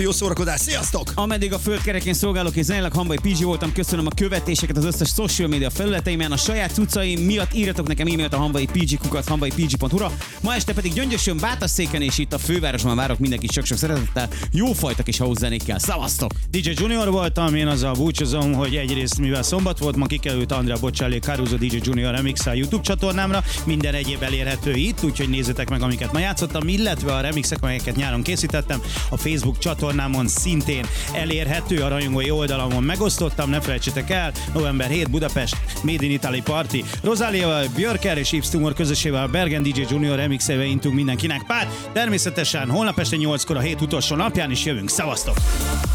Jó szórakozás, sziasztok! Ameddig a földkerekén szolgálok és zenélek, Hamvai PG voltam, köszönöm a követéseket az összes social media felületeimen, a saját cuccaim miatt írjatok nekem e-mailt a hanvaipg@hanvaipg.hu-ra. Ma este pedig Gyöngyösön, Bátorszéken és itt a fővárosban várok mindenkit sok-sok szeretettel, jófajta kis house zenékkel. Szavaztok! DJ Junior voltam, én azzal búcsúzom, hogy egyrészt mivel szombat volt, ma kikerült Andrea Bocelli Caruso DJ Junior remix a YouTube csatornámra, minden egyéb elérhető itt, úgyhogy nézzétek meg, amiket ma játszottam, illetve a remixek, amelyeket nyáron készítettem, a Facebook csatornámon szintén elérhető, a rajongói oldalamon megosztottam, ne felejtsétek el, november 7 Budapest, Made in Italy Party, Rosáliával, Björker és Yves Tumor közössével, Bergen DJ Junior remixeivel intunk mindenkinek pár, természetesen holnap este 8-kor a hét utolsó napján is jövünk, szavaztok!